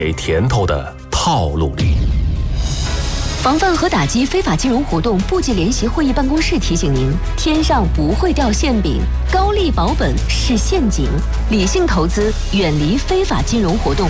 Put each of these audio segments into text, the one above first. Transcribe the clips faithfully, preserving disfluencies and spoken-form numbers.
给甜头的套路里。 防范和打击非法金融活动，部际联席会议办公室提醒您：天上不会掉馅饼，高利保本是陷阱，理性投资，远离非法金融活动。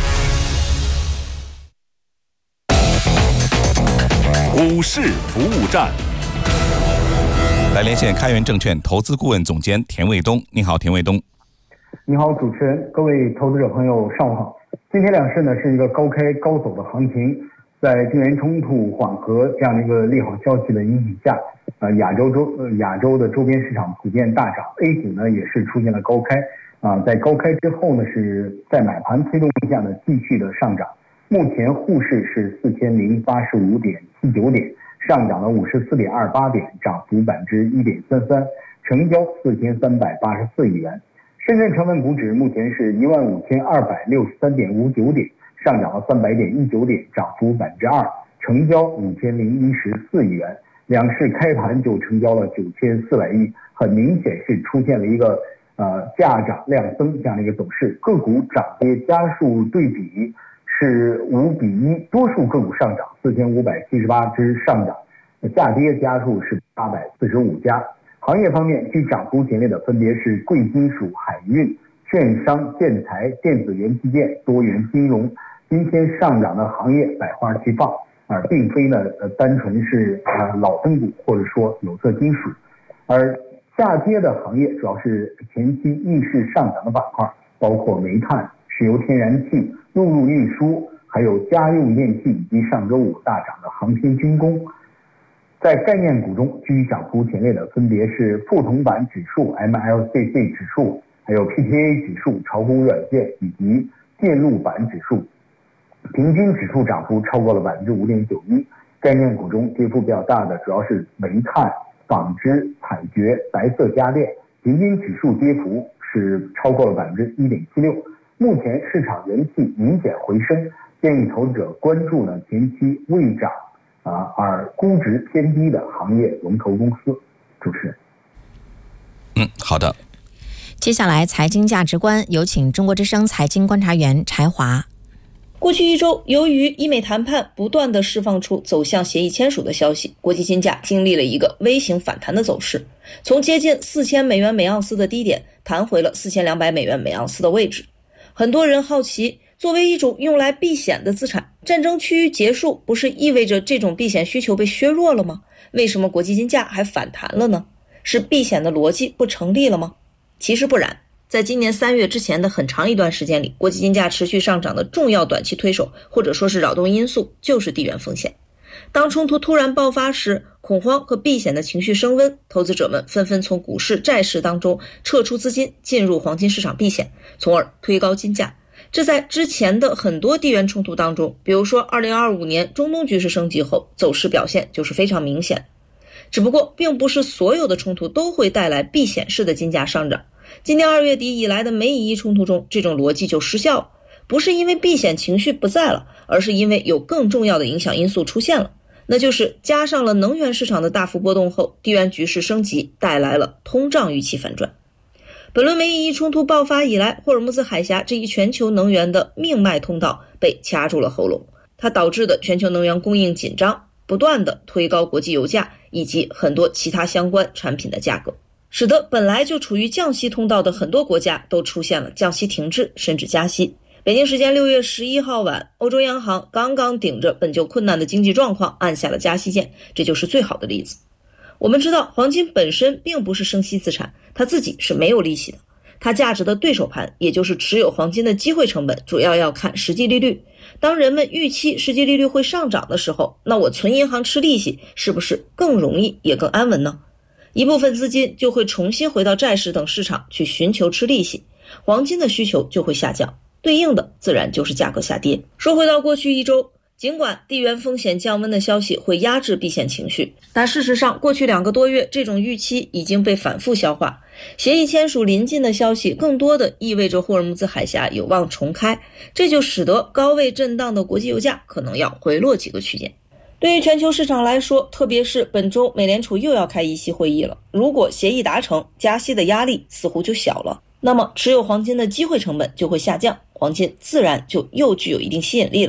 股市服务站， 来连线开源证券投资顾问总监田卫东。你好，田卫东。 你好，主持人，各位投资者朋友，上午好。今天两市呢是一个高开高走的行情。在地缘冲突缓和这样的一个利好消息的引领下，呃，亚洲周呃亚洲的周边市场普遍大涨 ，A 股呢也是出现了高开，啊、呃，在高开之后呢是在买盘推动下呢继续的上涨。目前沪市是四千零八十五点七九点，上涨了五十四点二八点，涨幅百分之一点三三，成交四千三百八十四亿元。深圳成分股指目前是一万五千二百六十三点五九点。上涨了三百点一九点，涨幅百分之二，成交五千零一十四亿元。两市开盘就成交了九千四百亿，很明显是出现了一个呃价涨量增这样的一个走势。个股涨跌家数对比是五比一，多数个股上涨，四千五百七十八只上涨，下跌家数是八百四十五家。行业方面，居涨幅前列的分别是贵金属、海运、券商、建材、电子元器件、多元金融。今天上涨的行业百花齐放，而并非呢呃单纯是呃老灯股或者说有色金属，而下跌的行业主要是前期逆势上涨的板块，包括煤炭、石油天然气、陆路运输，还有家用电器以及上周五大涨的航天军工。在概念股中，居涨幅前列的分别是富铜板指数、M L C C 指数，还有 P T A 指数、炒股软件以及电路板指数。平均指数涨幅超过了百分之五点九一，概念股中跌幅比较大的主要是煤炭、纺织、采掘、白色家电，平均指数跌幅是超过了百分之一点七六。目前市场人气明显回升，建议投资者关注呢前期未涨啊而估值偏低的行业龙头公司。主持人， 嗯，好的。 接下来财经价值观，有请中国之声财经观察员柴华。 过去一周，由于医美谈判不断地释放出走向协议签署的消息，国际金价经历了一个微型反弹的走势，从接近四千美元每盎司的低点弹回了四千两百美元每盎司的位置。很多人好奇，作为一种用来避险的资产，战争趋于结束不是意味着这种避险需求被削弱了吗？为什么国际金价还反弹了呢？是避险的逻辑不成立了吗？其实不然。在今年三月之前的很长一段时间里，国际金价持续上涨的重要短期推手或者说是扰动因素就是地缘风险。当冲突突然爆发时，恐慌和避险的情绪升温，投资者们纷纷从股市债市当中撤出资金，进入黄金市场避险，从而推高金价。这在之前的很多地缘冲突当中，比如说二零二五年中东局势升级后，走势表现就是非常明显。只不过并不是所有的冲突都会带来避险式的金价上涨。今年二月底以来的美以伊冲突中，这种逻辑就失效了，不是因为避险情绪不在了，而是因为有更重要的影响因素出现了，那就是加上了能源市场的大幅波动后，地缘局势升级带来了通胀预期反转。本轮美以伊冲突爆发以来，霍尔木兹海峡这一全球能源的命脉通道被掐住了喉咙，它导致的全球能源供应紧张，不断的推高国际油价以及很多其他相关产品的价格，使得本来就处于降息通道的很多国家都出现了降息停滞甚至加息。北京时间六月十一号晚，欧洲央行刚刚顶着本就困难的经济状况按下了加息键，这就是最好的例子。我们知道黄金本身并不是生息资产，它自己是没有利息的，它价值的对手盘，也就是持有黄金的机会成本，主要要看实际利率。当人们预期实际利率会上涨的时候，那我存银行吃利息是不是更容易也更安稳呢？一部分资金就会重新回到债市等市场去寻求吃利息，黄金的需求就会下降，对应的自然就是价格下跌。说回到过去一周，尽管地缘风险降温的消息会压制避险情绪，但事实上过去两个多月这种预期已经被反复消化。协议签署临近的消息更多的意味着霍尔木兹海峡有望重开，这就使得高位震荡的国际油价可能要回落几个区间。对于全球市场来说，特别是本周美联储又要开议息会议了，如果协议达成，加息的压力似乎就小了，那么持有黄金的机会成本就会下降，黄金自然就又具有一定吸引力了。